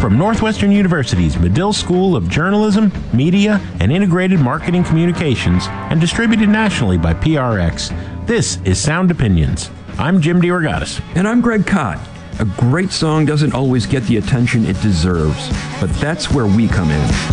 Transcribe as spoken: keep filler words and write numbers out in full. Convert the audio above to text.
from Northwestern University's Medill School of Journalism, Media, and Integrated Marketing Communications, and distributed nationally by P R X. This is Sound Opinions. I'm Jim DeRogatis. And I'm Greg Kot. A great song doesn't always get the attention it deserves, but that's where we come in.